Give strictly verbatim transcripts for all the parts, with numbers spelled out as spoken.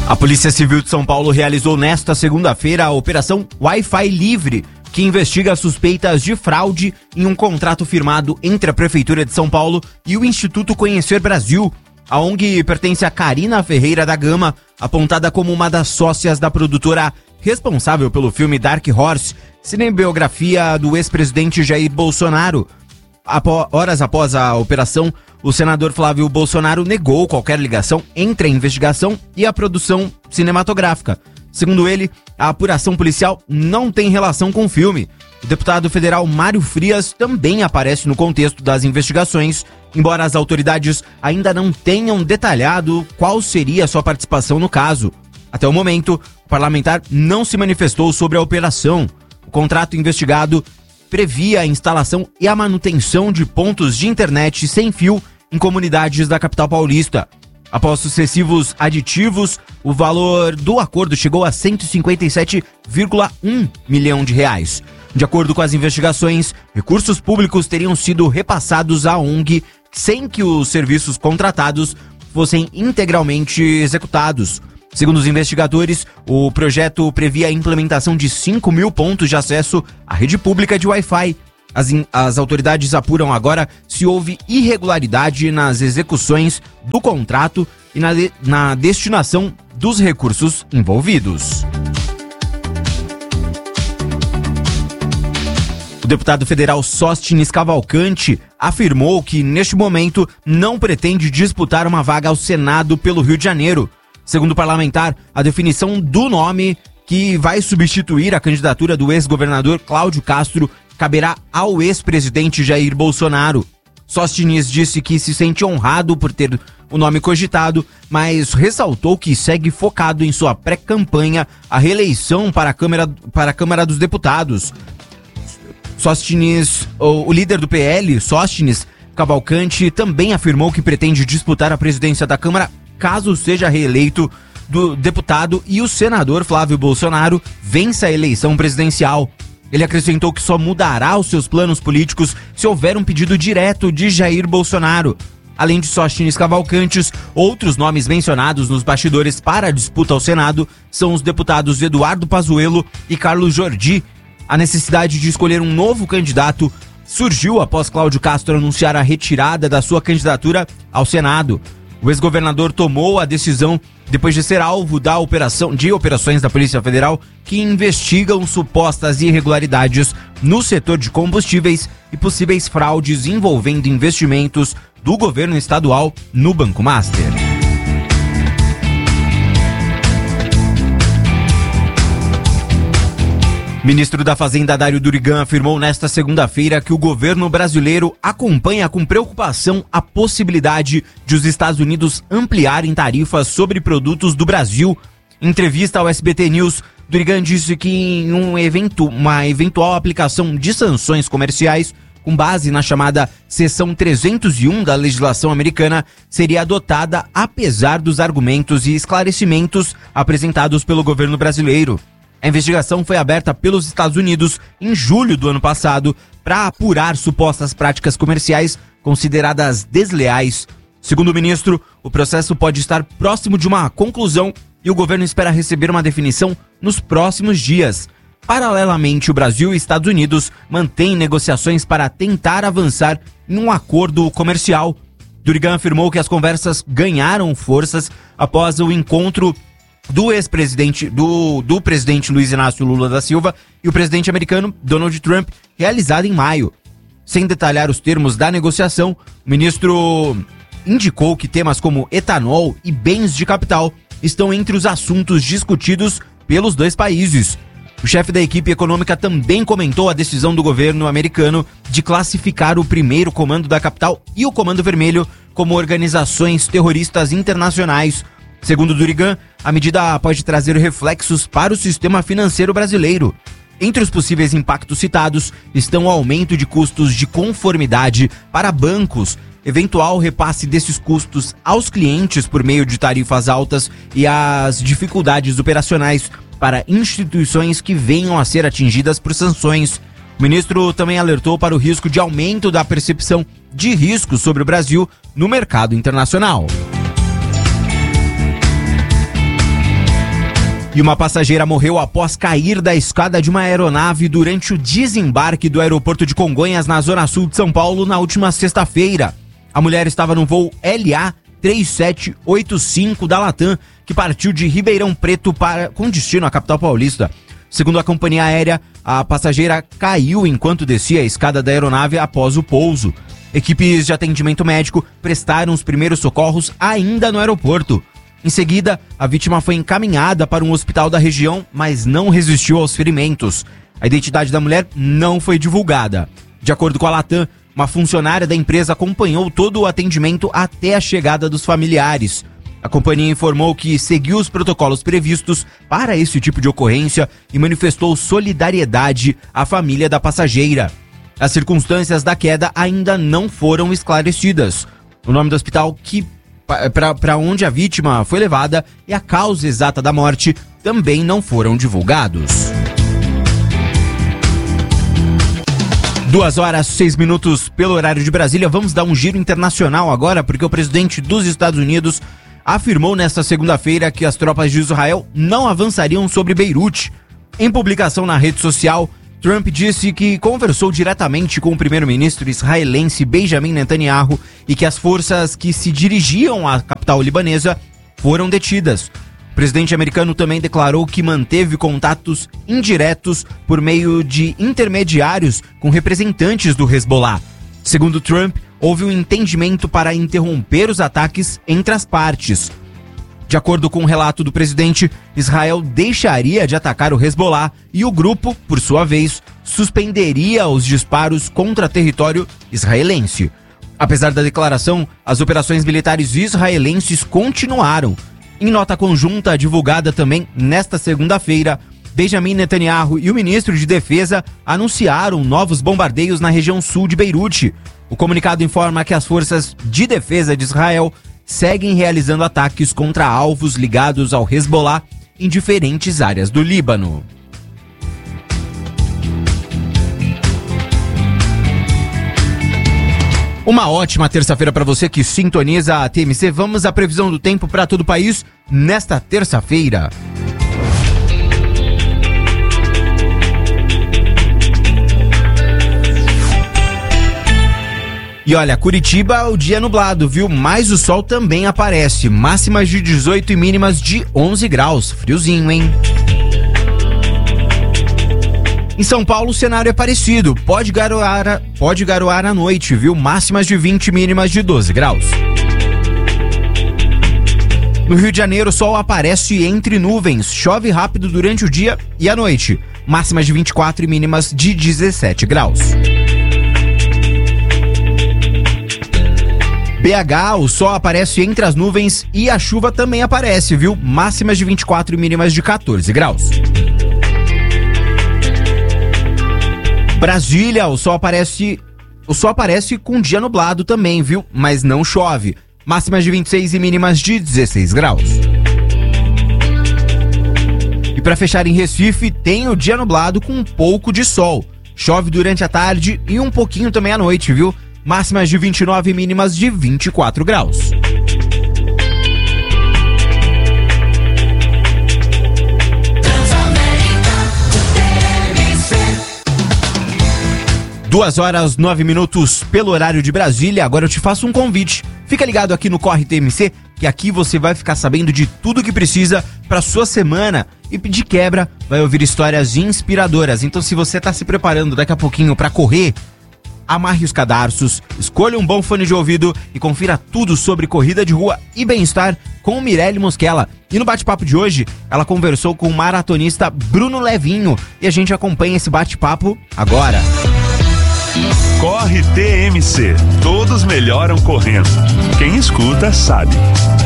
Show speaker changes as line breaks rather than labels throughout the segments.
A Polícia Civil de São Paulo realizou nesta segunda-feira a Operação Wi-Fi Livre, que investiga suspeitas de fraude em um contrato firmado entre a Prefeitura de São Paulo e o Instituto Conhecer Brasil. A O N G pertence a Karina Ferreira da Gama, apontada como uma das sócias da produtora responsável pelo filme Dark Horse, cinebiografia do ex-presidente Jair Bolsonaro. Apó, horas após a operação, o senador Flávio Bolsonaro negou qualquer ligação entre a investigação e a produção cinematográfica. Segundo ele, a apuração policial não tem relação com o filme. O deputado federal Mário Frias também aparece no contexto das investigações, embora as autoridades ainda não tenham detalhado qual seria a sua participação no caso. Até o momento, o parlamentar não se manifestou sobre a operação. O contrato investigado previa a instalação e a manutenção de pontos de internet sem fio em comunidades da capital paulista. Após sucessivos aditivos, o valor do acordo chegou a cento e cinquenta e sete vírgula um milhão de reais. De acordo com as investigações, recursos públicos teriam sido repassados à O N G sem que os serviços contratados fossem integralmente executados. Segundo os investigadores, o projeto previa a implementação de cinco mil pontos de acesso à rede pública de Wi-Fi. As, in, as autoridades apuram agora se houve irregularidade nas execuções do contrato e na, de, na destinação dos recursos envolvidos. O deputado federal Sóstenes Cavalcante afirmou que, neste momento, não pretende disputar uma vaga ao Senado pelo Rio de Janeiro. Segundo o parlamentar, a definição do nome que vai substituir a candidatura do ex-governador Cláudio Castro caberá ao ex-presidente Jair Bolsonaro. Sóstenes disse que se sente honrado por ter o nome cogitado, mas ressaltou que segue focado em sua pré-campanha à reeleição para a Câmara, para a Câmara dos Deputados. Sóstenes, o, o líder do P L, Sóstenes Cavalcante, também afirmou que pretende disputar a presidência da Câmara caso seja reeleito do deputado e o senador Flávio Bolsonaro vença a eleição presidencial. Ele acrescentou que só mudará os seus planos políticos se houver um pedido direto de Jair Bolsonaro. Além de Sóstenes Cavalcantes, outros nomes mencionados nos bastidores para a disputa ao Senado são os deputados Eduardo Pazuello e Carlos Jordi. A necessidade de escolher um novo candidato surgiu após Cláudio Castro anunciar a retirada da sua candidatura ao Senado. O ex-governador tomou a decisão depois de ser alvo da operação, de operações da Polícia Federal que investigam supostas irregularidades no setor de combustíveis e possíveis fraudes envolvendo investimentos do governo estadual no Banco Master. Ministro da Fazenda Dário Durigan afirmou nesta segunda-feira que o governo brasileiro acompanha com preocupação a possibilidade de os Estados Unidos ampliarem tarifas sobre produtos do Brasil. Em entrevista ao S B T News, Durigan disse que em um evento, uma eventual aplicação de sanções comerciais com base na chamada Seção trezentos e um da legislação americana seria adotada apesar dos argumentos e esclarecimentos apresentados pelo governo brasileiro. A investigação foi aberta pelos Estados Unidos em julho do ano passado para apurar supostas práticas comerciais consideradas desleais. Segundo o ministro, o processo pode estar próximo de uma conclusão e o governo espera receber uma definição nos próximos dias. Paralelamente, o Brasil e Estados Unidos mantêm negociações para tentar avançar em um acordo comercial. Durigan afirmou que as conversas ganharam forças após o encontro do ex-presidente, do, do presidente Luiz Inácio Lula da Silva e o presidente americano Donald Trump, realizado em maio. Sem detalhar os termos da negociação, o ministro indicou que temas como etanol e bens de capital estão entre os assuntos discutidos pelos dois países. O chefe da equipe econômica também comentou a decisão do governo americano de classificar o primeiro Comando da Capital e o Comando Vermelho como organizações terroristas internacionais. Segundo Durigan, a medida pode trazer reflexos para o sistema financeiro brasileiro. Entre os possíveis impactos citados estão o aumento de custos de conformidade para bancos, eventual repasse desses custos aos clientes por meio de tarifas altas e as dificuldades operacionais para instituições que venham a ser atingidas por sanções. O ministro também alertou para o risco de aumento da percepção de risco sobre o Brasil no mercado internacional. E uma passageira morreu após cair da escada de uma aeronave durante o desembarque do aeroporto de Congonhas, na zona sul de São Paulo, na última sexta-feira. A mulher estava no voo L A três sete oito cinco da Latam, que partiu de Ribeirão Preto para, com destino à capital paulista. Segundo a companhia aérea, a passageira caiu enquanto descia a escada da aeronave após o pouso. Equipes de atendimento médico prestaram os primeiros socorros ainda no aeroporto. Em seguida, a vítima foi encaminhada para um hospital da região, mas não resistiu aos ferimentos. A identidade da mulher não foi divulgada. De acordo com a Latam, uma funcionária da empresa acompanhou todo o atendimento até a chegada dos familiares. A companhia informou que seguiu os protocolos previstos para esse tipo de ocorrência e manifestou solidariedade à família da passageira. As circunstâncias da queda ainda não foram esclarecidas. O nome do hospital que para onde a vítima foi levada e a causa exata da morte também não foram divulgados. Duas horas, seis minutos pelo horário de Brasília. Vamos dar um giro internacional agora, porque o presidente dos Estados Unidos afirmou nesta segunda-feira que as tropas de Israel não avançariam sobre Beirute. Em publicação na rede social, Trump disse que conversou diretamente com o primeiro-ministro israelense Benjamin Netanyahu e que as forças que se dirigiam à capital libanesa foram detidas. O presidente americano também declarou que manteve contatos indiretos por meio de intermediários com representantes do Hezbollah. Segundo Trump, houve um entendimento para interromper os ataques entre as partes. De acordo com o relato do presidente, Israel deixaria de atacar o Hezbollah e o grupo, por sua vez, suspenderia os disparos contra território israelense. Apesar da declaração, as operações militares israelenses continuaram. Em nota conjunta divulgada também nesta segunda-feira, Benjamin Netanyahu e o ministro de Defesa anunciaram novos bombardeios na região sul de Beirute. O comunicado informa que as forças de defesa de Israel seguem realizando ataques contra alvos ligados ao Hezbollah em diferentes áreas do Líbano. Uma ótima terça-feira para você que sintoniza a T M C. Vamos à previsão do tempo para todo o país nesta terça-feira. E olha, Curitiba, o dia é nublado, viu? Mas o sol também aparece. Máximas de dezoito e mínimas de onze graus. Friozinho, hein? Em São Paulo, o cenário é parecido. Pode garoar, pode garoar à noite, viu? Máximas de vinte, mínimas de doze graus. No Rio de Janeiro, o sol aparece entre nuvens. Chove rápido durante o dia e a noite. Máximas de vinte e quatro e mínimas de dezessete graus. B H, o sol aparece entre as nuvens e a chuva também aparece, viu? Máximas de vinte e quatro e mínimas de quatorze graus. Brasília, o sol aparece, o sol aparece com dia nublado também, viu? Mas não chove. Máximas de vinte e seis e mínimas de dezesseis graus. E para fechar em Recife, tem o dia nublado com um pouco de sol. Chove durante a tarde e um pouquinho também à noite, viu? Máximas de vinte e nove e mínimas de vinte e quatro graus. Duas horas, nove minutos pelo horário de Brasília. Agora eu te faço um convite. Fica ligado aqui no Corre T M C, que aqui você vai ficar sabendo de tudo que precisa para sua semana. E de quebra, vai ouvir histórias inspiradoras. Então, se você está se preparando daqui a pouquinho para correr, amarre os cadarços, escolha um bom fone de ouvido e confira tudo sobre corrida de rua e bem-estar com Mirelle Mosquela. E no bate-papo de hoje, ela conversou com o maratonista Bruno Levinho e a gente acompanha esse bate-papo agora.
Corre T M C, todos melhoram correndo. Quem escuta sabe.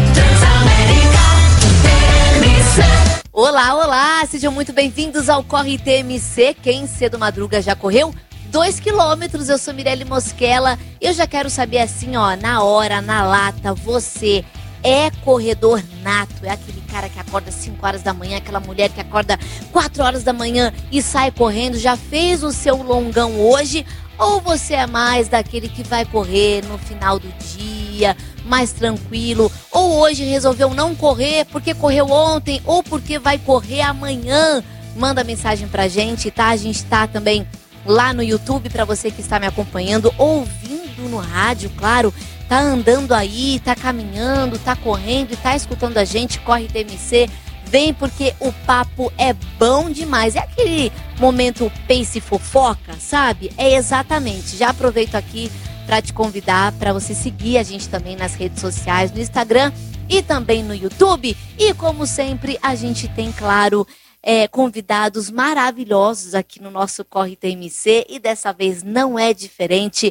Olá, olá, sejam muito bem-vindos ao Corre T M C. Quem cedo madruga já correu? Dois quilômetros, eu sou Mirelle Mosquela e eu já quero saber assim, ó, na hora, na lata, você é corredor nato? É aquele cara que acorda às cinco horas da manhã, aquela mulher que acorda quatro horas da manhã e sai correndo, já fez o seu longão hoje? Ou você é mais daquele que vai correr no final do dia, dia mais tranquilo, ou hoje resolveu não correr porque correu ontem, ou porque vai correr amanhã. Manda mensagem pra gente, tá? A gente tá também lá no YouTube pra você que está me acompanhando, ouvindo no rádio, claro. Tá andando aí, tá caminhando, tá correndo e tá escutando a gente, Corre T M C. Vem porque o papo é bom demais. É aquele momento Pace Fofoca, sabe? É exatamente. Já aproveito aqui para te convidar para você seguir a gente também nas redes sociais, no Instagram e também no YouTube. E como sempre, a gente tem, claro, é, convidados maravilhosos aqui no nosso Corre T M C. E dessa vez não é diferente.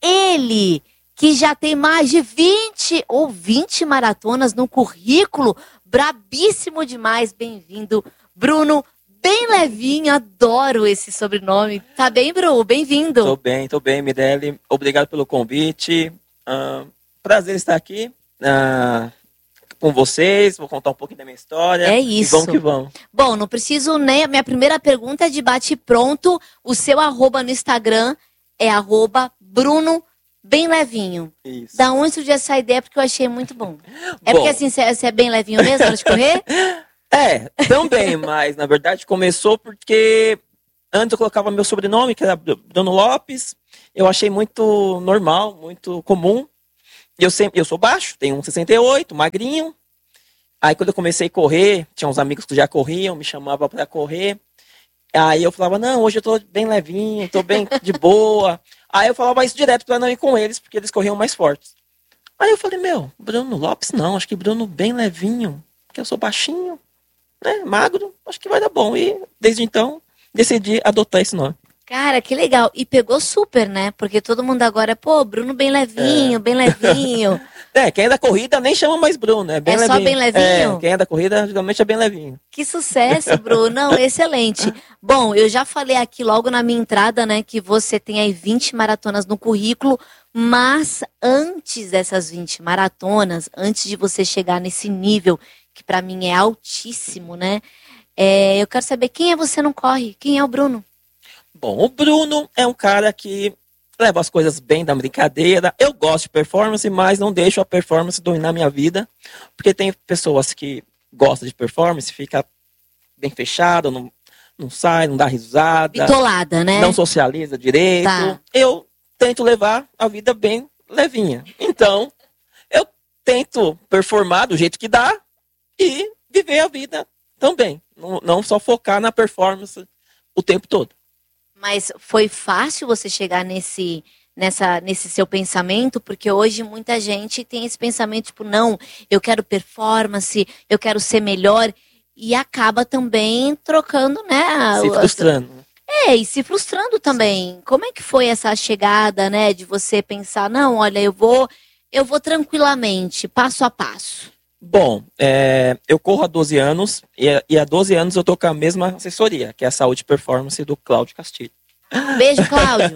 Ele, que já tem mais de vinte ou vinte maratonas no currículo, brabíssimo demais, bem-vindo, Bruno, bem levinho, adoro esse sobrenome. Tá bem, Bruno? Bem-vindo.
Tô bem, tô bem, Mirelle. Obrigado pelo convite. Uh, prazer estar aqui uh, com vocês. Vou contar um pouquinho da minha história.
É isso.
E vamos que vamos.
Bom, não preciso nem... Minha primeira pergunta é de bate-pronto. O seu arroba no Instagram é arroba Bruno Bem Levinho.
Isso.
Da onde surgiu essa ideia? Porque eu achei muito bom. É
Bom.
porque assim, você é bem levinho mesmo, hora de correr?
É, também, mas na verdade começou porque antes eu colocava meu sobrenome, que era Bruno Lopes. Eu achei muito normal, muito comum. Eu sempre, eu sou baixo, tenho um metro e sessenta e oito, magrinho. Aí quando eu comecei a correr, tinha uns amigos que já corriam, me chamavam para correr. Aí eu falava, não, hoje eu tô bem levinho, tô bem de boa. Aí eu falava isso direto pra não ir com eles, porque eles corriam mais fortes. Aí eu falei, meu, Bruno Lopes não, acho que Bruno bem levinho, porque eu sou baixinho, né, magro, acho que vai dar bom. E desde então, decidi adotar esse nome.
Cara, que legal. E pegou super, né? Porque todo mundo agora, pô, Bruno bem levinho, é. bem levinho.
É, quem é da corrida nem chama mais Bruno, é bem
é
levinho.
É só bem levinho?
É, quem é da corrida geralmente é bem levinho.
Que sucesso, Bruno. Não, excelente. Bom, eu já falei aqui logo na minha entrada, né, que você tem aí vinte maratonas no currículo, mas antes dessas vinte maratonas, antes de você chegar nesse nível, que pra mim é altíssimo, né, é, eu quero saber quem é você no corre, quem é o Bruno?
Bom, o Bruno é um cara que leva as coisas bem da brincadeira. Eu gosto de performance, mas não deixo a performance dominar minha vida. Porque tem pessoas que gostam de performance, fica bem fechado, não, não sai, não dá risada.
Bitolada, né?
Não socializa direito.
Tá.
Eu tento levar a vida bem levinha. Então, eu tento performar do jeito que dá e viver a vida também. Não, não só focar na performance o tempo todo.
Mas foi fácil você chegar nesse, nessa, nesse seu pensamento? Porque hoje muita gente tem esse pensamento, tipo, não, eu quero performance, eu quero ser melhor. E acaba também trocando, né?
Se frustrando.
É, e se frustrando também. Como é que foi essa chegada, né? De você pensar, não, olha, eu vou, eu vou tranquilamente, passo a passo.
Bom, é, eu corro há doze anos e, e há doze anos eu tô com a mesma assessoria, que é a Saúde e Performance do Cláudio Castilho.
Beijo, Cláudio.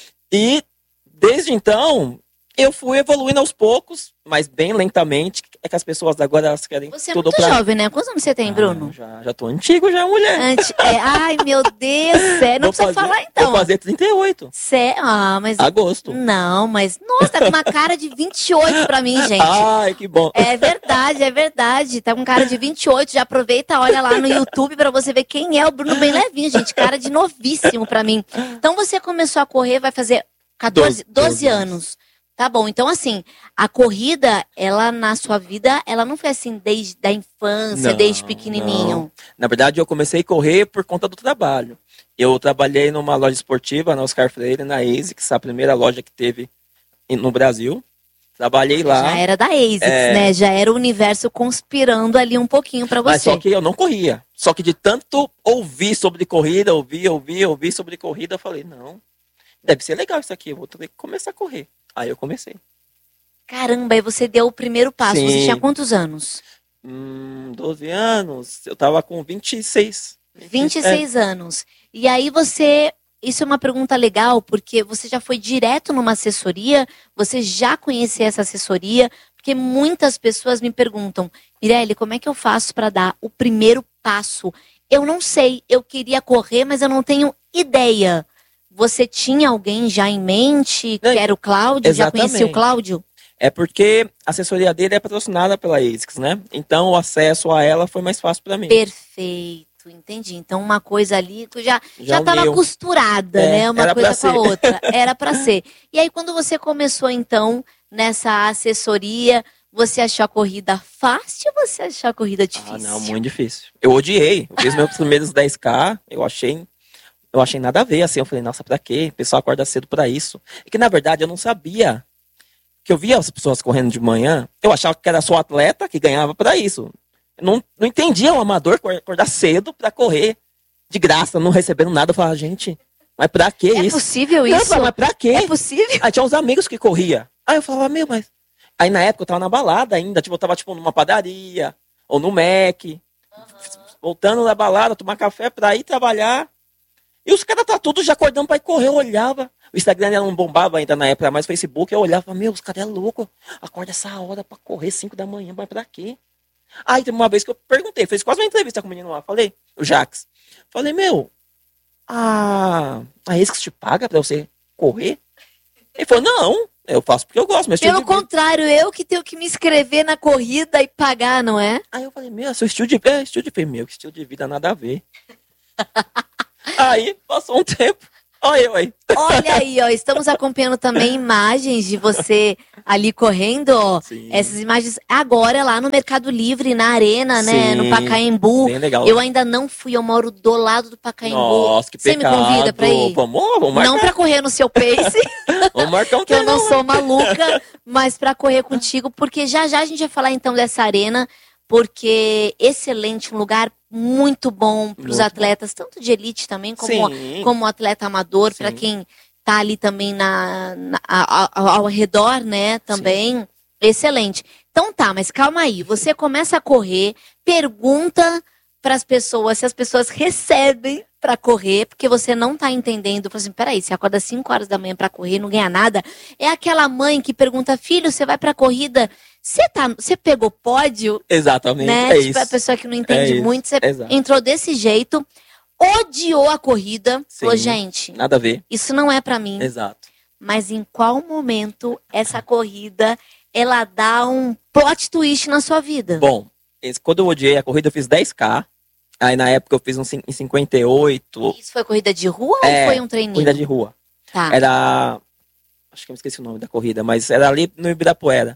E desde então eu fui evoluindo aos poucos, mas bem lentamente. É que as pessoas agora elas querem
você é
tudo
muito
pra...
jovem, né? Quantos anos você tem,
ah,
Bruno?
Já, já tô antigo, já, mulher.
Antes, é, ai, meu Deus, sério, não
vou
precisa
fazer,
falar então.
Vou fazer trinta e oito.
Sé... Ah, mas...
Agosto.
Não, mas... Nossa, tá com uma cara de vinte e oito pra mim, gente.
Ai, que bom.
É verdade, é verdade. Tá com cara de vinte e oito, já aproveita, olha lá no YouTube pra você ver quem é o Bruno Bem Levinho, gente. Cara de novíssimo pra mim. Então você começou a correr, vai fazer quatorze, doze anos. Tá bom, então assim, a corrida, ela na sua vida, ela não foi assim desde a infância,
Não,
desde pequenininho?
não. Na verdade, eu comecei a correr por conta do trabalho. Eu trabalhei numa loja esportiva, na Oscar Freire, na ASICS, a primeira loja que teve no Brasil. Trabalhei lá.
Já era da ASICS,
é...
né? Já era o universo conspirando ali um pouquinho pra você.
Mas só que eu não corria. Só que de tanto ouvir sobre corrida, ouvir, ouvir, ouvir sobre corrida, eu falei, não, deve ser legal isso aqui, eu vou ter que começar a correr. Aí eu comecei.
Caramba, aí você deu o primeiro passo.
Sim.
Você tinha quantos anos?
Hum, doze anos. Eu tava com vinte e seis.
vinte e seis é. anos. E aí você... Isso é uma pergunta legal, porque você já foi direto numa assessoria, você já conhecia essa assessoria, porque muitas pessoas me perguntam, Mirelle, como é que eu faço para dar o primeiro passo? Eu não sei, eu queria correr, mas eu não tenho ideia. Você tinha alguém já em mente, que era o Cláudio?
Exatamente.
Já conhecia o Cláudio?
É porque a assessoria dele é patrocinada pela ASICS, né? Então o acesso a ela foi mais fácil para mim.
Perfeito, entendi. Então uma coisa ali que já
Já
já estava
uniu.
costurada,
É,
né? Uma
era
coisa
pra
com a
ser.
outra. Era para ser. E aí quando você começou então nessa assessoria, você achou a corrida fácil ou você achou a corrida difícil?
Ah, não, muito difícil. Eu odiei. Eu fiz meus primeiros dez K, eu achei, eu achei nada a ver, assim. Eu falei, nossa, pra quê? O pessoal acorda cedo pra isso. E que, na verdade, eu não sabia. Que eu via as pessoas correndo de manhã, eu achava que era só atleta que ganhava pra isso. Eu não, não entendia o amador acordar cedo pra correr de graça, não recebendo nada. Eu falava, gente, mas pra que
É
isso?
possível
Não, eu
isso?
falava, mas pra quê?
É possível?
Aí tinha uns amigos que corria. Aí eu falava, meu, mas... Aí na época eu tava na balada ainda, tipo, eu tava tipo numa padaria, ou no Mac, uhum. voltando da balada, tomar café pra ir trabalhar. E os caras tá todos já acordando pra ir correr, eu olhava. O Instagram não bombava ainda na época, mas o Facebook, eu olhava, meu, os caras é louco, acorda essa hora pra correr cinco da manhã, mas pra quê? Aí teve uma vez que eu perguntei, fiz quase uma entrevista com o menino lá, falei, o Jax, falei, meu, a, a ASICS te paga pra você correr? Ele falou, não, eu faço porque eu gosto, mas
Pelo contrário, eu que tenho que me inscrever na corrida e pagar, não é?
Aí eu falei, meu, seu estilo de vida, é, estilo de vida, meu, que estilo de vida nada a ver. Aí, passou um tempo, olha eu aí.
Olha aí, ó, estamos acompanhando também imagens de você ali correndo, ó.
Sim.
Essas imagens agora lá no Mercado Livre, na Arena, né,
Sim,
no Pacaembu.
bem legal.
Eu ainda não fui, eu moro do lado do Pacaembu.
Nossa, que
Você
pecado.
me convida pra ir?
Vamos, vamos marcar.
Não pra correr no seu pace,
Vamos marcar um
que eu não
treino.
sou maluca, mas pra correr contigo, porque já já a gente vai falar então dessa arena, porque excelente, um lugar muito bom para os
Muito
atletas, tanto de elite também, como,
Sim.
como atleta amador, para
Sim.
quem tá ali também na, na ao, ao redor, né, também, excelente. Então tá, mas calma aí, você começa a correr, pergunta para as pessoas se as pessoas recebem para correr, porque você não tá entendendo. Fala assim, peraí, você acorda às cinco horas da manhã para correr e não ganha nada. É aquela mãe que pergunta, filho, você vai pra corrida, você tá, você pegou pódio?
Exatamente,
Né?
é
Tipo,
isso.
a pessoa que não entende
É isso,
muito, você
exato.
entrou desse jeito, odiou a corrida,
Sim.
falou, gente,
Nada a ver.
isso não é pra mim.
Exato.
Mas em qual momento essa corrida, ela dá um plot twist na sua vida?
Bom, esse, quando eu odiei a corrida, eu fiz dez K. Aí na época eu fiz um cin- em cinquenta e oito.
Isso foi corrida de rua
É,
ou foi um treininho?
Corrida de rua.
Tá.
Era. Acho que eu me esqueci o nome da corrida, mas era ali no Ibirapuera.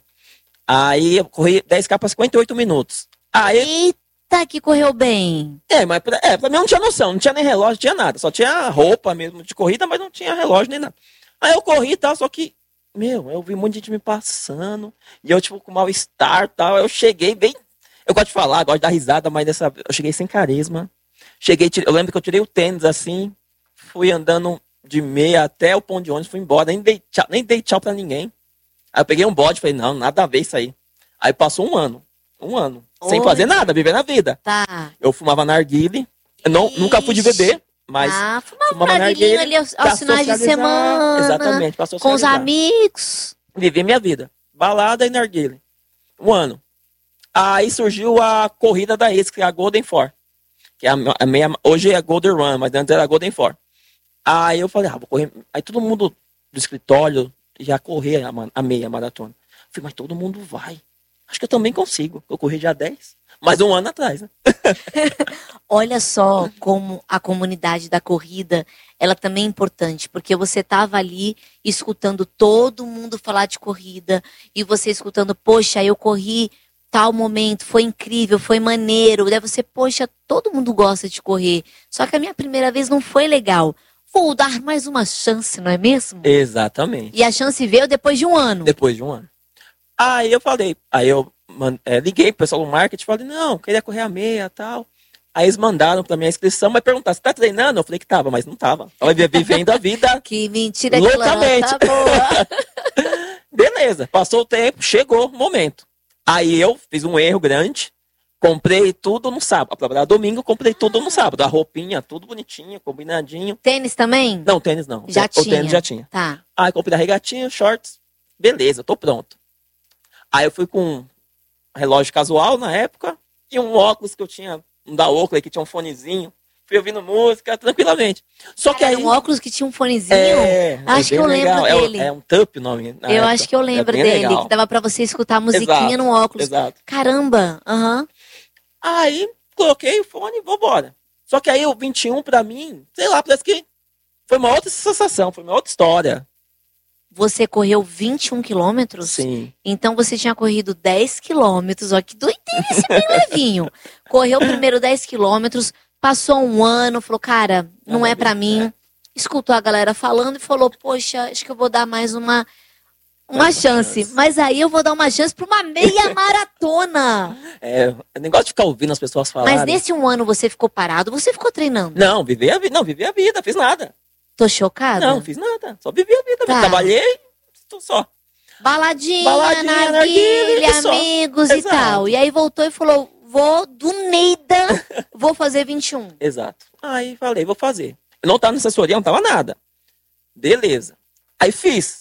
Aí eu corri dez K para cinquenta e oito minutos. Aí.
Eita, que correu bem.
É, mas pra, é, pra mim eu não tinha noção, não tinha nem relógio, não tinha nada. Só tinha roupa mesmo de corrida, mas não tinha relógio nem nada. Aí eu corri e tal, só que, meu, eu vi um monte de gente me passando. E eu, tipo, com mal-estar e tal. Eu cheguei bem. Eu gosto de falar, gosto de dar risada, mas dessa eu cheguei sem carisma. Cheguei, tirei- eu lembro que eu tirei o tênis assim, fui andando de meia até o ponto de ônibus, fui embora, nem dei tchau, nem dei tchau pra ninguém. Aí eu peguei um bode e falei, não, nada a ver isso aí. Aí passou um ano, um ano, sem
Olha.
fazer nada, vivendo a vida.
Tá.
Eu fumava narguile, eu não, nunca fui de
Ixi.
beber, mas
Ah, fumava
fumava
um narguilinho
narguile
ali aos,
pra
aos finais de
socializar.
semana.
Exatamente, pra
Com os
socializar.
amigos.
Vivi minha vida, balada e narguile, um ano. Aí surgiu a corrida da ASICS, que é a Golden Four. Que é a, a meia, hoje é a Golden Run, mas antes era a Golden Four. Aí eu falei, ah, vou correr. Aí todo mundo do escritório já corria a, ma- a meia maratona. Eu falei, mas todo mundo vai. Acho que eu também consigo. Eu corri dia dez, mas um ano atrás, né?
Olha só como a comunidade da corrida, ela também é importante, porque você estava ali escutando todo mundo falar de corrida e você escutando, poxa, eu corri tal momento, foi incrível, foi maneiro. Daí você, poxa, todo mundo gosta de correr, só que a minha primeira vez não foi legal. Vou dar mais uma chance, não é mesmo?
Exatamente.
E a chance veio depois de um ano.
Depois de um ano. Aí eu falei, aí eu man- é, liguei pro pessoal do marketing, falei, não, queria correr a meia e tal. Aí eles mandaram pra minha inscrição, mas perguntaram, você tá treinando? Eu falei que tava, mas não tava. Tava vivendo a vida.
Que mentira, que
Loucamente.
tá boa.
Beleza, passou o tempo, chegou o momento. Aí eu fiz um erro grande, comprei tudo no sábado. Pra domingo, comprei tudo no sábado. A roupinha, tudo bonitinho, combinadinho.
Tênis também?
Não, tênis não.
Já
o
tinha.
tênis já tinha.
Tá.
Aí comprei a regatinha, shorts. Beleza, tô pronto. Aí eu fui com um relógio casual na época e um óculos que eu tinha, um da Oakley que tinha um fonezinho. fui ouvindo música tranquilamente. Só que aí...
Era um óculos que tinha um fonezinho.
É,
acho
é
que eu
legal.
lembro dele.
É, é um Tup o nome.
Eu
época.
acho que eu lembro
é
dele,
legal.
que dava pra você escutar a musiquinha
Exato,
no óculos.
Exato.
Caramba, aham. Uhum.
Aí, coloquei o fone e vambora. Só que aí o vinte e um pra mim, sei lá, parece que foi uma outra sensação, foi uma outra história.
Você correu vinte e um quilômetros?
Sim.
Então você tinha corrido dez quilômetros, ó, que doideira esse bem levinho. Correu primeiro dez quilômetros, passou um ano, falou, cara, não é pra mim. Escutou a galera falando e falou, poxa, acho que eu vou dar mais uma, uma chance. chance. Mas aí eu vou dar uma chance pra uma meia maratona.
É, o negócio de ficar ouvindo as pessoas falarem.
Mas nesse um ano você ficou parado, você ficou treinando?
Não, vivi a vida, não, vivi a vida, fiz nada.
Tô chocada?
Não, fiz nada, só vivi a vida,
tá.
Trabalhei, tô só.
Baladinha,
Baladinha
narguilha, amigos
Exato.
e tal. E aí voltou e falou, vou do Neida, vou fazer vinte e um.
Exato. Aí falei, vou fazer. Eu não tava na assessoria, não tava nada. Beleza. Aí fiz.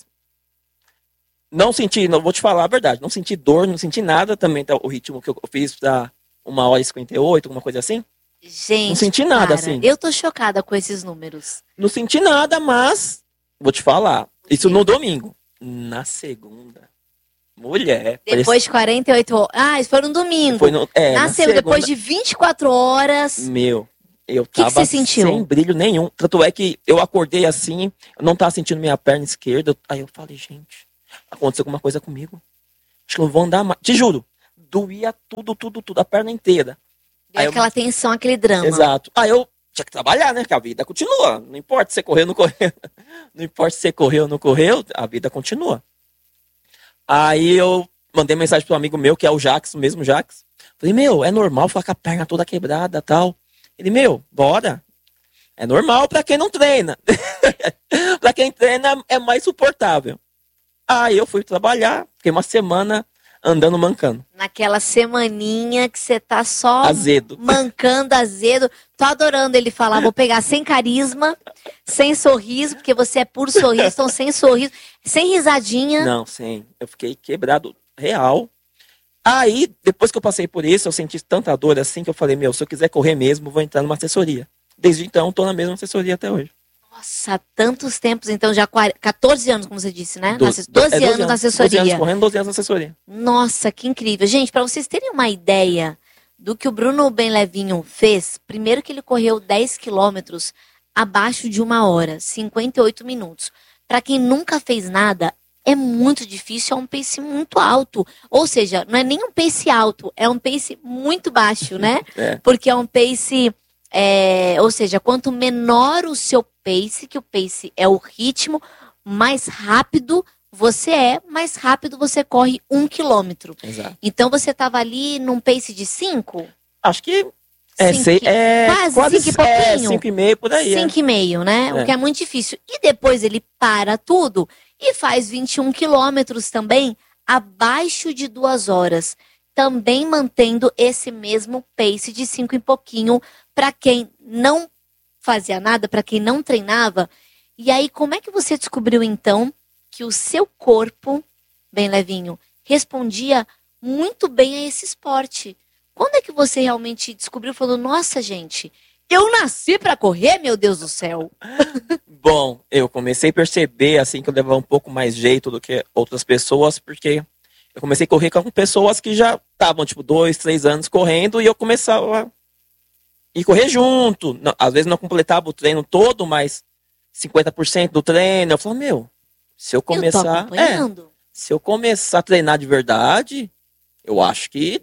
Não senti, não vou te falar a verdade, não senti dor, não senti nada também, tá, o ritmo que eu fiz pra uma hora e cinquenta e oito, alguma coisa assim.
Gente,
não senti nada,
cara,
assim.
Eu tô chocada com esses números.
Não senti nada, mas vou te falar. Isso no domingo. Na segunda. Mulher.
Depois
parece...
de quarenta e oito horas. Ah, isso foi no domingo.
Foi no... é,
na
na
segunda,
segunda,
depois de vinte e quatro horas.
Meu, eu
que
tava
que você sentiu?
sem brilho nenhum. Tanto é que eu acordei assim, eu não tava sentindo minha perna esquerda. Aí eu falei, gente, aconteceu alguma coisa comigo. Acho que eu vou andar mais. Te juro, doía tudo, tudo, tudo, a perna inteira.
Aí aquela eu... tensão, aquele drama.
Exato. Aí eu tinha que trabalhar, né? Que a vida continua. Não importa se você correu ou não correu. Não importa se você correu ou não correu, a vida continua. Aí eu mandei mensagem pro amigo meu, que é o Jax, o mesmo Jax. Falei, meu, é normal ficar com a perna toda quebrada e tal. Ele, meu, bora. É normal pra quem não treina. Pra quem treina é mais suportável. Aí eu fui trabalhar, fiquei uma semana andando mancando.
Naquela semaninha que você tá só
azedo.
mancando, azedo. Tô adorando ele falar, vou pegar sem carisma, sem sorriso, porque você é puro sorriso, então sem sorriso, sem risadinha.
Não, sem. Eu fiquei quebrado real. Aí, depois que eu passei por isso, eu senti tanta dor assim que eu falei, meu, se eu quiser correr mesmo, vou entrar numa assessoria. Desde então, tô na mesma assessoria até hoje.
Nossa, tantos tempos, então já quatorze anos, como você disse, né?
doze,
doze, doze
é,
anos na assessoria.
doze anos correndo, doze anos na assessoria.
Nossa, que incrível. Gente, para vocês terem uma ideia do que o Bruno Bem Levinho fez, primeiro que ele correu dez quilômetros abaixo de uma hora, cinquenta e oito minutos. Para quem nunca fez nada, é muito difícil, é um pace muito alto. Ou seja, não é nem um pace alto, é um pace muito baixo, né?
É.
Porque é um pace... É, ou seja, quanto menor o seu pace, que o pace é o ritmo, mais rápido você é, mais rápido você corre um quilômetro.
Exato.
Então você estava ali num pace de cinco?
Acho que é,
cinco,
sei, é
quase,
quase
cinco e pouquinho.
É, cinco e meio por aí.
Cinco
é.
e meio, né?
É.
O que é muito difícil. E depois ele para tudo e faz vinte e um quilômetros também, abaixo de duas horas. Também mantendo esse mesmo pace de cinco e pouquinho para quem não fazia nada, para quem não treinava. E aí, como é que você descobriu, então, que o seu corpo, bem levinho, respondia muito bem a esse esporte? Quando é que você realmente descobriu, falou, nossa, gente, eu nasci para correr, meu Deus do céu?
Bom, eu comecei a perceber, assim, que eu levava um pouco mais jeito do que outras pessoas, porque eu comecei a correr com pessoas que já estavam, tipo, dois, três anos correndo, e eu começava a ir correr junto. Não, às vezes não completava o treino todo, mas cinquenta por cento do treino. Eu falei, meu, se eu começar...
Eu tô
é, se eu começar a treinar de verdade, eu acho que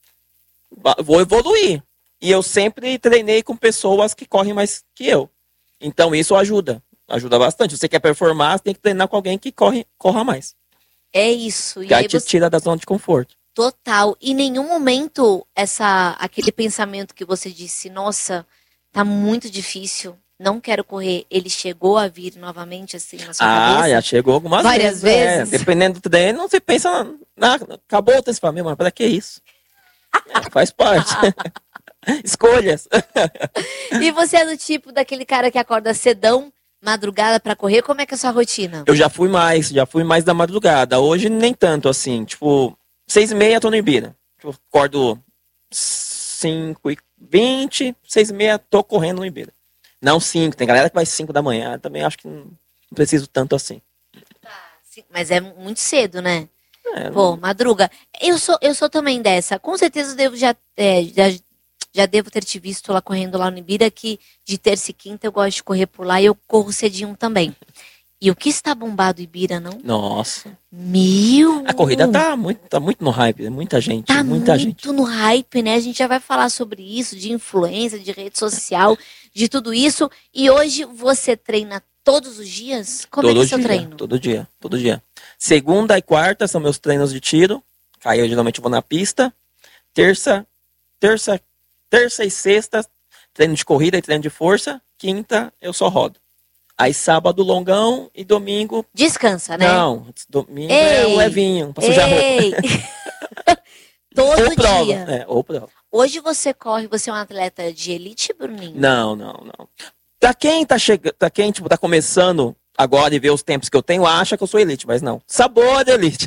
vou evoluir. E eu sempre treinei com pessoas que correm mais que eu. Então isso ajuda. Ajuda bastante. Se você quer performar, você tem que treinar com alguém que corre, corra mais.
É isso.
Que aí te
você...
tira da zona de conforto.
Total. Em nenhum momento, essa, aquele pensamento que você disse, nossa, tá muito difícil, não quero correr, ele chegou a vir novamente assim na sua
ah,
cabeça?
Ah, já chegou algumas
Várias
vezes.
vezes.
É, dependendo do treino, você pensa, na, acabou o treino, você fala, meu, mas pra que isso? É, faz parte. Escolhas.
E você é do tipo daquele cara que acorda cedão, madrugada pra correr? Como é que é a sua rotina?
Eu já fui mais, já fui mais da madrugada. Hoje nem tanto assim, tipo, seis e meia tô no Ibira. Tipo, acordo cinco e vinte, seis e meia, tô correndo no Ibira. Não cinco, tem galera que vai cinco da manhã, também acho que não, não preciso tanto assim.
Sim, mas é muito cedo, né?
É,
Pô, madruga. Eu sou, eu sou também dessa. Com certeza eu devo já, é, já, já devo ter te visto lá correndo lá no Ibira, que de terça e quinta eu gosto de correr por lá e eu corro cedinho também. E o que está bombado Ibira, não?
Nossa.
Meu!
A corrida tá muito, tá muito no hype, muita gente,
Tá
muita
muito
gente.
no hype, né? A gente já vai falar sobre isso, de influência, de rede social, de tudo isso. E hoje você treina todos os dias? Como
todo
é que é o seu
dia,
treino?
Todo dia, todo dia. Segunda e quarta são meus treinos de tiro. Aí eu geralmente vou na pista. Terça, terça, terça e sexta, treino de corrida e treino de força. Quinta, eu só rodo. Aí sábado, longão e domingo...
Descansa, né?
Não, domingo
Ei,
é o levinho, pra sujar
Ei.
roupa.
Todo
ou prova,
dia.
é, ou prova.
Hoje você corre, você é um atleta de elite, Bruninho?
Não, não, não. Pra quem tá chegando, pra quem tipo, tá começando agora e vê os tempos que eu tenho, acha que eu sou elite, mas não. Sabor de elite.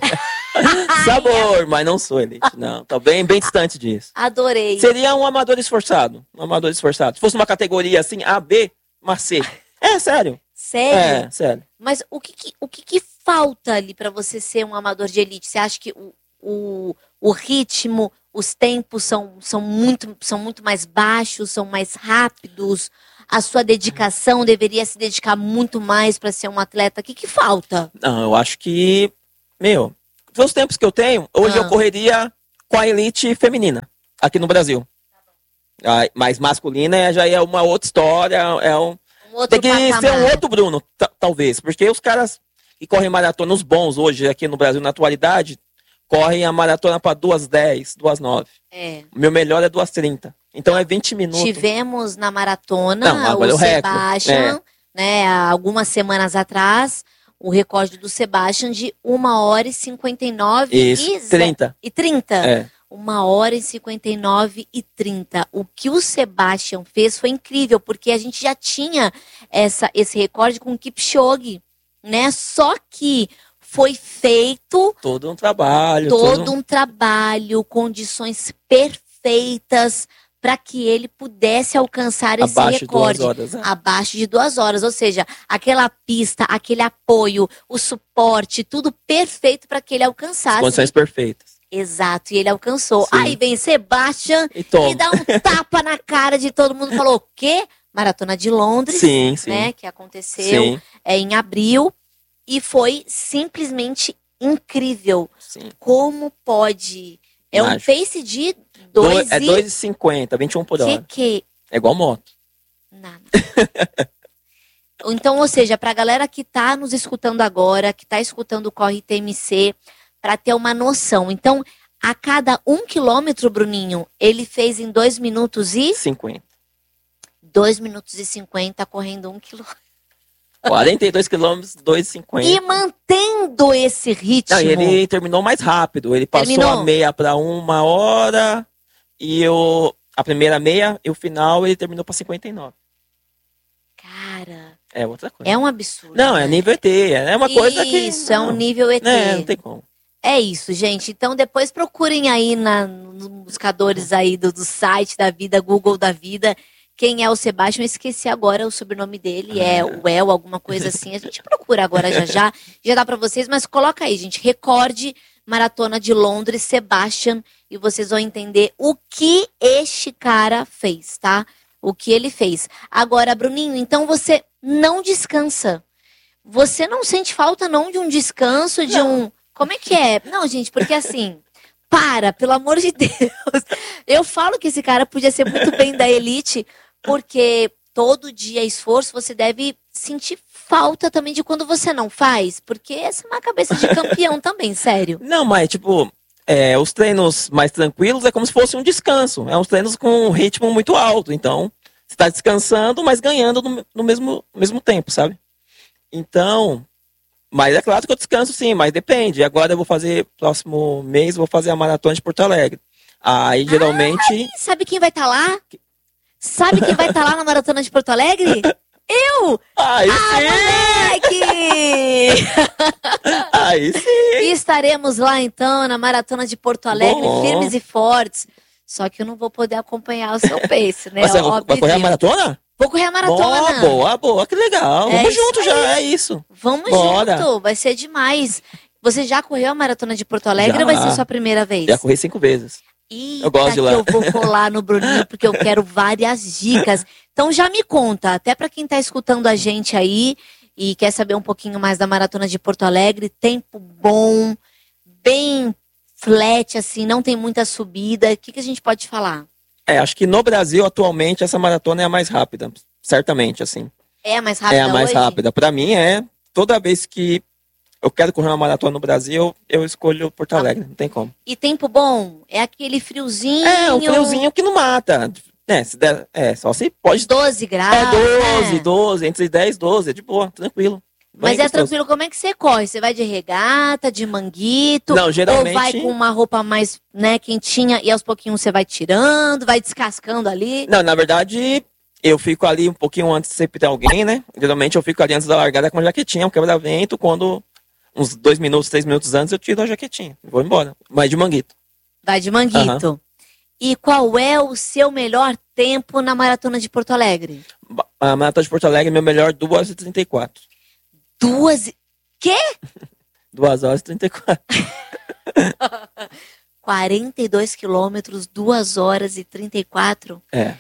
Sabor, mas não sou elite, não. Tô bem, bem distante disso.
Adorei.
Seria um amador esforçado, um amador esforçado. Se fosse uma categoria assim, A, B, mas C. É, sério.
Sério?
É, sério.
Mas o que, que- o que, que falta ali pra você ser um amador de elite? Você acha que o, o, o ritmo, os tempos são, são, muito, são muito mais baixos, são mais rápidos? A sua dedicação deveria se dedicar muito mais pra ser um atleta? O que, que falta?
Não, eu acho que, meu, os tempos que eu tenho, hoje
Ah.
eu correria com a elite feminina, aqui no Brasil. Ah, mas masculina é- já é uma outra história, é um...
Um outro
Tem que
patamar.
ser um outro Bruno, ta- talvez. Porque os caras que correm maratona, os bons hoje aqui no Brasil, na atualidade, correm a maratona para duas dez, duas nove.
É.
O meu melhor é duas trinta. Então é vinte minutos.
Tivemos na maratona
Não, agora
o
é o recorde,
Sebastian, né, há algumas semanas atrás, o recorde do Sebastian de uma hora e cinquenta e nove
Isso,
e ze-
trinta.
e trinta.
É.
uma hora e cinquenta e nove e trinta. O que o Sebastian fez foi incrível, porque a gente já tinha essa, esse recorde com o Kipchoge, né? Só que foi feito
Todo um trabalho.
todo um trabalho, condições perfeitas para que ele pudesse alcançar esse
abaixo de duas
recorde.
horas. né?
Abaixo de duas horas, ou seja, aquela pista, aquele apoio, o suporte, tudo perfeito para que ele alcançasse.
Condições perfeitas.
Exato, e ele alcançou.
Sim.
Aí vem Sebastian
E toma.
e dá um tapa na cara de todo mundo. Falou o quê? Maratona de Londres,
Sim, sim.
né? Que aconteceu
Sim,
é, em abril. E foi simplesmente incrível.
sim.
Como pode? É um
Mágico.
pace de
Dois,
dois
é
e...
dois e cinquenta, vinte e um por
que
hora.
que...
É igual moto.
Nada. Então, ou seja, pra galera que tá nos escutando agora, que tá escutando o Corre T M C, pra ter uma noção. Então, a cada um quilômetro, Bruninho, ele fez em dois minutos e...
cinquenta.
dois minutos e cinquenta correndo um quilômetro.
quarenta e dois quilômetros, dois e cinquenta.
E mantendo esse ritmo.
Não, e ele terminou mais rápido. Ele passou
Terminou?
a meia para uma hora e eu, a primeira meia e o final ele terminou para cinquenta e nove.
Cara,
É outra coisa.
é um absurdo.
Não,
né?
é nível E T. É uma coisa que.
Isso, é um
não,
nível E T.
É, não tem como.
É isso, gente. Então depois procurem aí na, nos buscadores aí do, do site da vida, Google da vida, quem é o Sebastian. Eu esqueci agora o sobrenome dele, é
Ah.
o El, alguma coisa assim. A gente procura agora já já, já dá pra vocês, mas coloca aí, gente, recorde Maratona de Londres, Sebastian, e vocês vão entender o que este cara fez, tá? O que ele fez. Agora, Bruninho, então você não descansa. Você não sente falta não de um descanso, de
Não.
um... Como é que é? Não, gente, porque assim, para, pelo amor de Deus. Eu falo que esse cara podia ser muito bem da elite, porque todo dia esforço você deve sentir falta também de quando você não faz, porque essa é uma cabeça de campeão também, sério.
Não, mas tipo, é, os treinos mais tranquilos é como se fosse um descanso. É uns treinos com um ritmo muito alto. Então, você está descansando, mas ganhando no, no mesmo, mesmo tempo, sabe? Então, mas é claro que eu descanso sim, mas depende. Agora eu vou fazer, próximo mês, eu vou fazer a maratona de Porto Alegre. Aí, geralmente,
E sabe quem vai estar lá? Sabe quem vai estar lá na Maratona de Porto Alegre? Eu!
aí
Ah,
sim,
moleque!
aí sim.
E estaremos lá então na Maratona de Porto Alegre,
Bom.
firmes e fortes. Só que eu não vou poder acompanhar o seu pace, né?
Você
Óbvio.
vai correr a maratona?
Vou correr a maratona.
Boa, boa, boa, que legal.
É
Vamos
isso
junto
aí.
já, é isso.
Vamos
Bora.
junto, vai ser demais. Você já correu a maratona de Porto Alegre
Já.
ou vai ser sua primeira vez?
Já corri cinco vezes.
Eita,
Eu gosto de lá.
que eu vou colar no Bruninho porque eu quero várias dicas. Então já me conta, até para quem tá escutando a gente aí e quer saber um pouquinho mais da maratona de Porto Alegre, tempo bom, bem flat assim, não tem muita subida. O que, que a gente pode falar?
É, acho que no Brasil, atualmente, essa maratona é a mais rápida. Certamente, assim.
É a mais rápida
É a mais
hoje?
rápida. Pra mim, é. Toda vez que eu quero correr uma maratona no Brasil, eu escolho Porto Alegre. Não tem como.
E tempo bom? É aquele friozinho?
É, um friozinho que não mata. É, se der, é só se pode.
doze graus.
É doze,
né?
doze, entre dez e doze, é de boa, tranquilo.
Mas
Bem
é
gostoso.
tranquilo, como é que você corre? Você vai de regata, de manguito?
Não, geralmente-
Ou vai com uma roupa mais, né, quentinha e aos pouquinhos você vai tirando, vai descascando ali?
Não, na verdade, eu fico ali um pouquinho antes de sempre ter alguém, né? Geralmente eu fico ali antes da largada com uma jaquetinha, um quebra-vento, quando uns dois minutos, três minutos antes eu tiro a jaquetinha. Vou embora. Mas de manguito.
Vai de manguito. E qual é o seu melhor tempo na Maratona de Porto Alegre?
A maratona de Porto Alegre, meu melhor, duas horas e trinta e quatro.
Duas... e- Quê?
duas horas e trinta e quatro.
quarenta e dois quilômetros, duas horas e trinta e quatro?
É.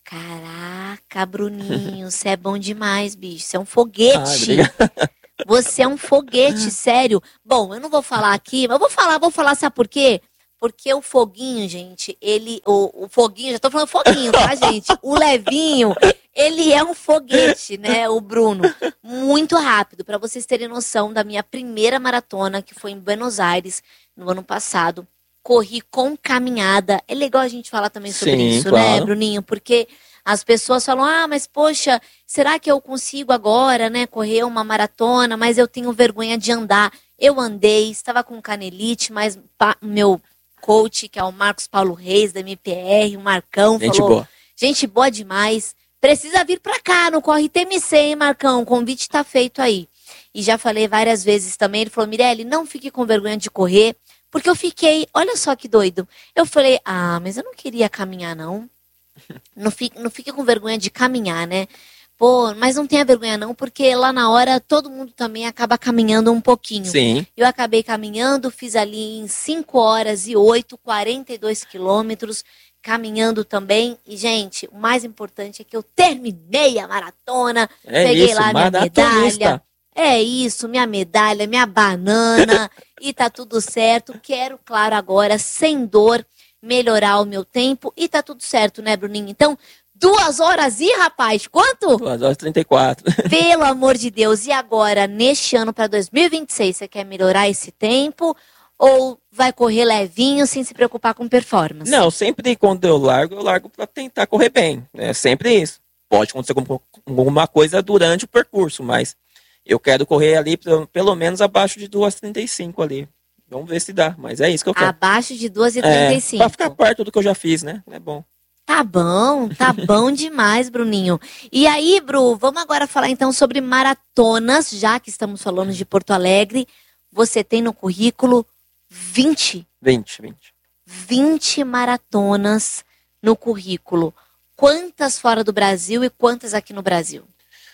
Caraca, Bruninho, você é bom demais, bicho. Você é um
Ah,
foguete.
obrigado.
Você é um foguete, sério. Bom, eu não vou falar aqui, mas eu vou falar, vou falar, sabe por quê? Porque o foguinho, gente, ele. O, o foguinho, já tô falando foguinho, tá, gente? O levinho, ele é um foguete, né? O Bruno. Muito rápido. Pra vocês terem noção da minha primeira maratona, que foi em Buenos Aires, no ano passado. Corri com caminhada. É legal a gente falar também sobre
Sim,
isso, né,
claro.
Bruninho? Porque as pessoas falam, ah, mas poxa, será que eu consigo agora, né, correr uma maratona, mas eu tenho vergonha de andar. Eu andei, estava com canelite, mas pa- meu coach, que é o Marcos Paulo Reis, da M P R, o Marcão,
Gente
falou,
boa.
gente boa demais, precisa vir pra cá no Corre T M C, hein, Marcão, o convite tá feito aí. E já falei várias vezes também, ele falou, Mirelle, não fique com vergonha de correr, porque eu fiquei, olha só que doido, eu falei, ah, mas eu não queria caminhar não, não fique, não fique com vergonha de caminhar, né? Pô, mas não tenha vergonha não, porque lá na hora todo mundo também acaba caminhando um pouquinho.
Sim.
Eu acabei caminhando, fiz ali em cinco horas e oito, quarenta e dois quilômetros, caminhando também. E, gente, o mais importante é que eu terminei a maratona,
É
peguei
isso,
lá minha
maratonista.
medalha. É isso, minha medalha, minha banana, e tá tudo certo. Quero, claro, agora, sem dor, melhorar o meu tempo. E tá tudo certo, né, Bruninho? Então, duas horas e, rapaz, quanto?
duas horas e trinta e quatro.
Pelo amor de Deus. E agora, neste ano, para dois mil e vinte e seis, você quer melhorar esse tempo? Ou vai correr levinho, sem se preocupar com performance?
Não, sempre quando eu largo, eu largo pra tentar correr bem. É sempre isso. Pode acontecer algum- alguma coisa durante o percurso, mas eu quero correr ali pelo, pelo menos abaixo de duas horas e trinta e cinco ali. Vamos ver se dá, mas é isso que eu quero.
Abaixo de duas e trinta e
É,
cinco.
pra ficar perto do que eu já fiz, né? É bom.
Tá bom, tá bom demais, Bruninho. E aí, Bru, vamos agora falar então sobre maratonas, já que estamos falando de Porto Alegre. Você tem no currículo vinte,
vinte, vinte.
vinte maratonas no currículo. Quantas fora do Brasil e quantas aqui no Brasil?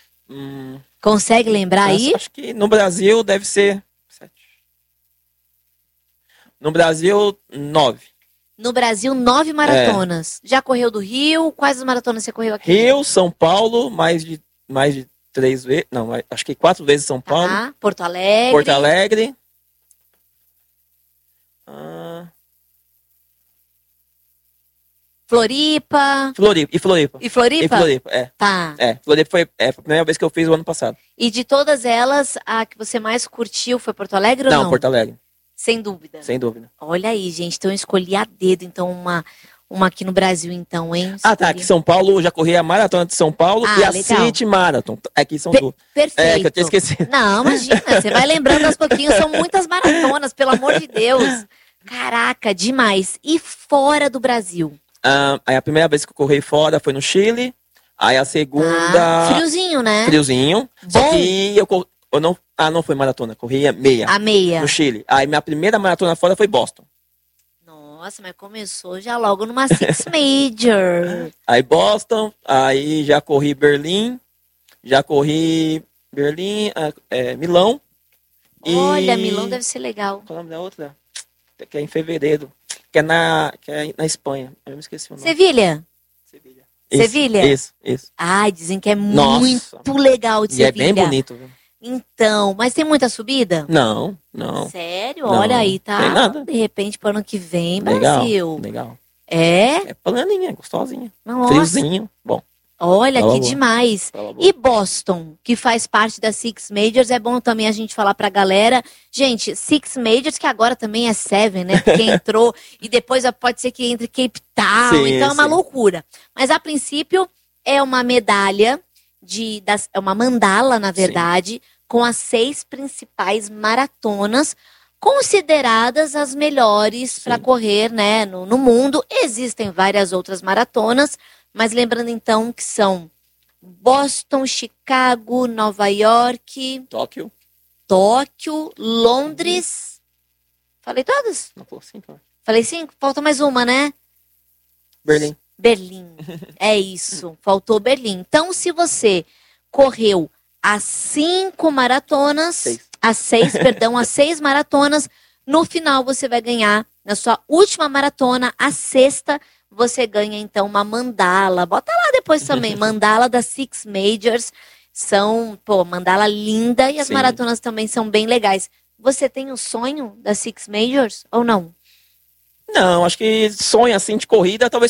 Hum,
Consegue lembrar aí?
acho, acho que no Brasil deve ser sete. No Brasil, nove.
No Brasil, nove maratonas. Já correu do Rio? Quais as maratonas você correu aqui?
Rio, São Paulo, mais de, mais de três vezes. Não, mais- acho que quatro vezes São Paulo.
Tá. Porto Alegre.
Porto Alegre. Ah,
Floripa.
Floripa. E Floripa.
E Floripa?
E Floripa, é.
Tá.
É, Floripa foi, é, foi a primeira vez que eu fiz o ano passado.
E de todas elas, a que você mais curtiu foi Porto Alegre ou não?
Não, Porto Alegre,
Sem dúvida.
sem dúvida.
Olha aí, gente. Então eu escolhi a dedo, então, uma, uma aqui no Brasil, então, hein?
Ah, tá.
Escolhi.
Aqui em São Paulo, eu já corri a Maratona de São Paulo
Ah,
e a
legal.
City Marathon. Aqui são
Pe-
duas.
Perfeito.
É, que eu tinha esquecido.
Não, imagina. Você vai lembrando aos pouquinhos. São muitas maratonas, pelo amor de Deus. Caraca, demais. E fora do Brasil?
Ah, aí a primeira vez que eu corri fora foi no Chile. Aí a segunda.
Ah, friozinho, né?
Friozinho. Só
Bom.
que eu, cor- eu não. Ah, não foi maratona, corria meia.
A meia.
No Chile. Aí minha primeira maratona fora foi Boston.
Nossa, mas começou já logo numa Six Major.
Aí Boston, aí já corri Berlim, já corri Berlim, é, Milão.
Olha,
e...
Milão deve ser legal.
Qual é o nome da outra? Que é em fevereiro. Que é na, que é na Espanha. Eu me esqueci o nome.
Sevilha?
Sevilha.
Sevilha?
Isso, isso.
Ai, dizem que é
Nossa.
muito legal de
E é
Sevilha.
bem bonito, viu?
Então, mas tem muita subida?
Não, não.
Sério?
Não,
Olha aí, tá?
tem nada.
De repente, pro ano que vem,
Legal,
Brasil.
legal.
É?
É planinha, gostosinha.
Nossa.
Friozinho, bom.
Olha,
Tava
que
boa.
demais.
Tava boa.
E Boston, que faz parte da Six Majors, é bom também a gente falar pra galera. Gente, Six Majors, que agora também é Seven, né? Porque entrou e depois pode ser que entre Cape Town,
Sim,
então é uma
sim.
loucura. Mas a princípio é uma medalha, de, das, é uma mandala, na verdade, com as seis principais maratonas, consideradas as melhores para correr, né, no, no mundo. Existem várias outras maratonas, mas lembrando então que são Boston, Chicago, Nova York,
Tóquio.
Tóquio, Londres. Falei todas?
Não falou cinco, né?
Falei cinco? Falta mais uma, né?
Berlim.
Berlim. É isso. Faltou Berlim. Então, se você correu as cinco maratonas,
Seis.
as seis, perdão, as seis maratonas, no final você vai ganhar, na sua última maratona, a sexta, você ganha então uma mandala. Bota lá depois também, mandala das Six Majors. São, pô, mandala linda e as
Sim.
maratonas também são bem legais. Você tem o sonho das Six Majors ou não?
Não, acho que sonho assim de corrida, talvez